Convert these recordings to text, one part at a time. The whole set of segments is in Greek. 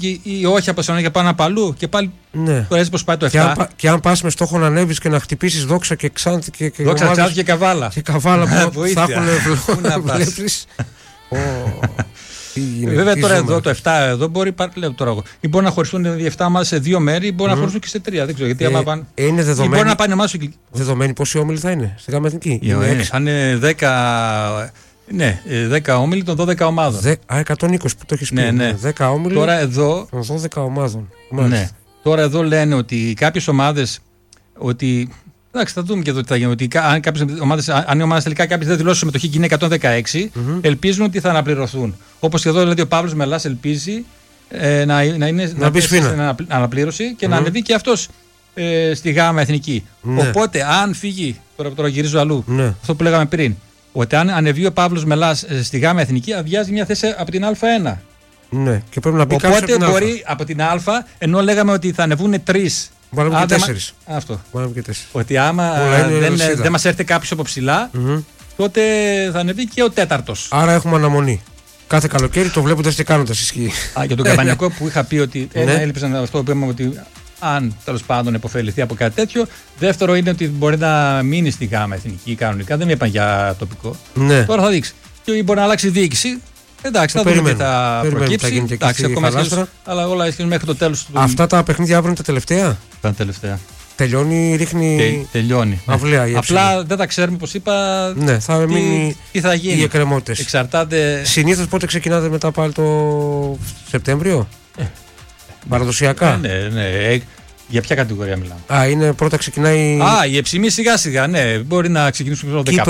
ή όχι από Θεσσαλονίκη πάνω από αλλού και πάλι το έτσι πως πάει το 7. Και αν πας με στόχο να ανέβεις και να χτυπήσεις Δόξα και Ξάνθη και Δόξα, Ξάνθη και Καβάλα. Και Καβάλα που θα έχουν βλέπεις. Βέβαια τώρα εδώ το 7 εδώ μπορεί να χωριστούν οι 7 ομάδες σε 2 μέρη ή μπορεί να χωριστούν και σε 3. Δεν ξέρω γιατί άμα πάνε. Είναι δεδομένη. Μπορεί να πάνε ομάδες. Δεδομένη πόσοι όμιλοι θα είναι στη ΓΑΜΑ Εθνική. Θα είναι 10. Ναι, 10 όμιλοι των 12 ομάδων. 120 που το έχεις πει. Ναι. 10 όμιλοι τώρα εδώ, των 12 ομάδων. Ναι. Τώρα εδώ λένε ότι κάποιες ομάδες. Εντάξει, θα δούμε και εδώ τι θα γίνει. Ότι αν οι ομάδες τελικά κάποιες δεν δηλώσουν συμμετοχή και είναι 116, ελπίζουν ότι θα αναπληρωθούν. Όπως και εδώ δηλαδή ο Παύλος Μελάς ελπίζει να μπει στην αναπλήρωση και να ανεβεί και αυτός στη ΓΑΜΑ Εθνική. Οπότε, αν φύγει. Τώρα γυρίζω αλλού. Αυτό που λέγαμε πριν. Ότι αν ανεβεί ο Παύλος Μελάς στη ΓΑΜΑ Εθνική, αδειάζει μια θέση από την Α1. Ναι, και πρέπει να μπει κάποιος. Οπότε μπορεί από την Α, ενώ λέγαμε ότι θα ανεβούν 3. Μπορεί να βγει 4. Αυτό. Μπορεί να βγει 4. Ότι άμα δεν μας έρθει κάποιος από ψηλά, τότε θα ανεβεί και ο 4ος. Άρα έχουμε αναμονή. Κάθε καλοκαίρι το βλέποντας και κάνοντας ισχύει. Για τον Καμπανιακό που είχα πει ότι έλειπε αυτό που είπαμε ότι αν τέλος πάντων επωφεληθεί από κάτι τέτοιο. Δεύτερο είναι ότι μπορεί να μείνει στη ΓΑΜΑ Εθνική κανονικά. Δεν είπαν για τοπικό. Ναι. Τώρα θα δείξει. Και μπορεί να αλλάξει διοίκηση. Εντάξει, θα δούμε τι θα προκύψει. Εντάξει, ακόμα αλλά όλα ισχύουν μέχρι το τέλος του. Αυτά τα παιχνίδια αύριο είναι τα τελευταία. Τα τελευταία. Τελειώνει, ρίχνει. Τελειώνει. Αυλαία, απλά δεν τα ξέρουμε, όπως είπα. Ναι, θα μείνει τι θα γίνει. Οι εκκρεμότητες. Εξαρτάται. Συνήθως πότε ξεκινάτε μετά πάλι το Σεπτέμβριο. Παραδοσιακά. Ναι. Για ποια κατηγορία μιλάμε? Είναι πρώτα ξεκινάει. Η Εψημή σιγά σιγά, ναι. Μπορεί να ξεκινήσουν 15,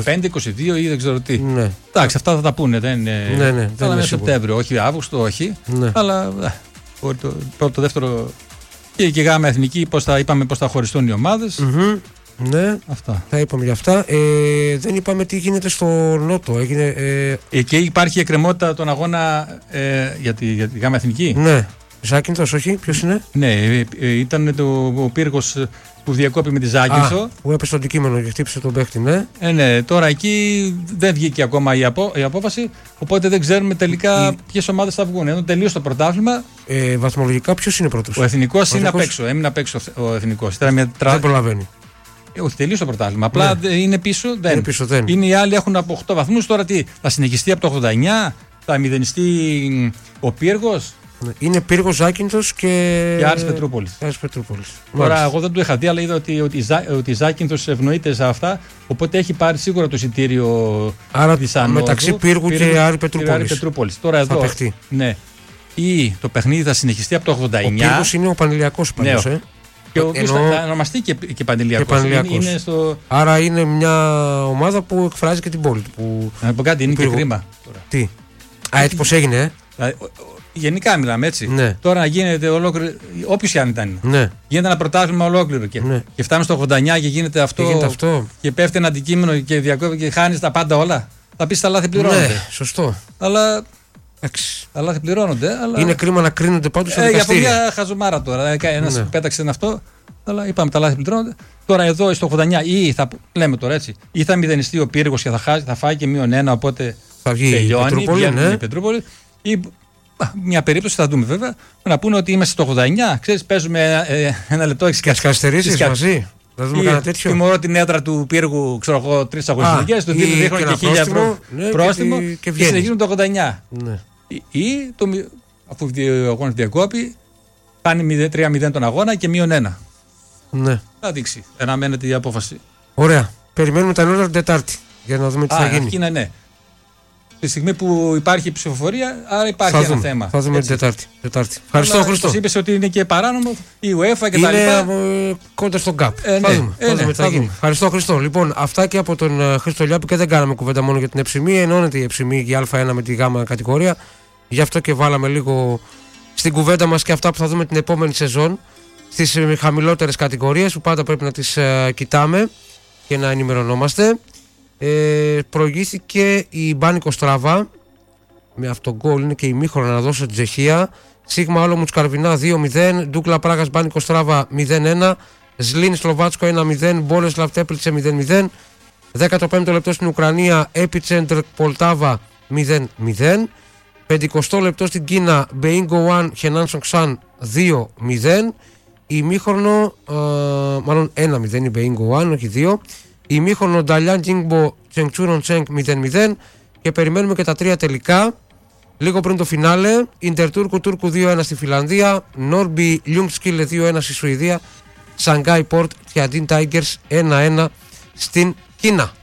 22 ή δεν ξέρω τι. Ναι. Εντάξει, αυτά θα τα πούνε. Δεν είναι. Ναι, θα είναι Σεπτέμβριο, όχι Αύγουστο, όχι. Ναι. Αλλά μπορεί το πρώτο, το δεύτερο. Και η ΓΑΜΑ Εθνική, είπαμε πώς θα χωριστούν οι ομάδες. Ναι, αυτά. Θα είπαμε για αυτά. Δεν είπαμε τι γίνεται στο Νότο. Εκεί υπάρχει εκκρεμότητα των αγώνα για τη ΓΑΜΑ Εθνική. Ναι. Ζάκυνθος, όχι, ποιος είναι? Ναι, ήταν ο πύργος που διακόπη με τη Ζάκυνθο. Που έπεσε το αντικείμενο και χτύπησε τον παίχτη, ναι. Ναι, τώρα εκεί δεν βγήκε ακόμα η απόφαση, οπότε δεν ξέρουμε τελικά ποιες ομάδες θα βγουν. Ενώ τελείωσε το πρωτάθλημα. Βαθμολογικά ποιος είναι πρώτος? Ο Εθνικός είναι απ' έξω. Έμεινε απ' έξω ο Εθνικός. Δεν προλαβαίνει. Όχι, τελείωσε το πρωτάθλημα. Απλά είναι πίσω. Δεν. Είναι οι άλλοι έχουν από 8 βαθμούς. Τώρα τι, θα συνεχιστεί από το 89, θα μηδενιστεί ο πύργος. Είναι Πύργος, Ζάκυνθος και Άρης Πετρούπολης. Τώρα εγώ δεν το είχα δει, αλλά είδα ότι η Ζάκυνθος ευνοείται σε αυτά. Οπότε έχει πάρει σίγουρα το εισιτήριο. Άρα μεταξύ Πύργου και Άρη Πετρούπολης. Τώρα εδώ. Ναι. Ή το παιχνίδι θα συνεχιστεί από το 89. Ο Πύργος είναι ο Πανηλιακός πάντως. Και ο οποίος θα ονομαστεί και Πανηλιακός. Άρα είναι μια ομάδα που εκφράζει και την πόλη του. Να πω κάτι, είναι και κρίμα. Τι. Έτσι πως έγινε, Γενικά μιλάμε έτσι. Ναι. Τώρα να γίνεται ολόκληρο. Όποιος και αν ήταν. Ναι. Γίνεται ένα πρωτάθλημα ολόκληρο. Και φτάνουμε στο 89 και γίνεται αυτό. Και πέφτει ένα αντικείμενο και διακόπτει και χάνει τα πάντα όλα. Θα πει τα λάθη πληρώνονται. Ναι, σωστό. Αλλά. Τα λάθη πληρώνονται. Αλλά... Είναι κρίμα να κρίνονται πάντως στα δικαστήρια. Για μια χαζομάρα τώρα. Ένας πέταξε αυτό. Αλλά είπαμε τα λάθη πληρώνονται. Τώρα εδώ στο 89 ή θα. Λέμε τώρα έτσι. Ή θα μηδενιστεί ο πύργος και θα φάει και -1, οπότε. Θα βγει η Πετρούπολη. Ή μια περίπτωση θα δούμε βέβαια. Να πούνε ότι είμαστε στο 89. Ξέρεις, παίζουμε ένα λεπτό. Και ας καθυστερήσεις μαζί. Θα δούμε κανένα τέτοιο. Τιμωρώ την έδρα του πύργου, ξέρω εγώ, 3 αγωνιστικές. Του δίνουν και 1.000 πρόστιμο. Και συνεχίζουν το 89. Ή αφού ο αγώνας διακόπη, κάνει 3-0 τον αγώνα και -1. Ναι. Θα δείξει. Αναμένεται η απόφαση. Ωραία. Περιμένουμε τα νούμερα την Τετάρτη για να δούμε τι θα γίνει. Ναι. Τη στιγμή που υπάρχει ψηφοφορία, άρα υπάρχει ένα θέμα. Θα δούμε την Τετάρτη. Ευχαριστώ, Χρήστο. Όπως είπες ότι είναι και παράνομο, η UEFA και τα λοιπά. Είναι κοντά στον ΚΑΠ. Θα δούμε τι θα γίνει. Ευχαριστώ, Χρήστο. Λοιπόν, αυτά και από τον Χρήστο Λιάπη, και δεν κάναμε κουβέντα μόνο για την Εψημή. Ενώνεται η Εψημή και η Α1 με τη Γ κατηγορία. Γι' αυτό και βάλαμε λίγο στην κουβέντα μας και αυτά που θα δούμε την επόμενη σεζόν στις χαμηλότερες κατηγορίες που πάντα πρέπει να τις κοιτάμε και να ενημερωνόμαστε. Προηγήθηκε η Μπάνικο Στράβα με αυτόν γκολ, είναι και η ημίχρονα να δώσω την Τσεχία. Σίγμα Όλο Μουτσκαρβινά 2-0, Ντούκλα Πράγας Μπάνικο Στράβα 0-1, Σλίν Σλοβάτσκο 1-0, Μπόλεσλαβ Τέπλιτσε 0-0. 15ο λεπτό στην Ουκρανία, Έπιτσεντρ Πολτάβα 0-0. 50 λεπτό στην Κίνα, Μπέιγκο 1, Χενάν Σογκσάν 2-0. Ημίχρονο, μάλλον 1-0 η Μπέιγκο 1, όχι 2. Ημίχρονο, Νταλιάν Τζίνγκμπο, Τσενγκτσούρον Τσένγκ 0-0. Και περιμένουμε και τα 3 τελικά. Λίγο πριν το φινάλε, Ιντερτούρκου Τούρκου 2-1 στη Φιλανδία, Νόρμπι Λιούγκσκιλε 2-1 στη Σουηδία, Σανγκάι Πόρτ Τιαντίν Τάιγκερς 1-1 στην Κίνα.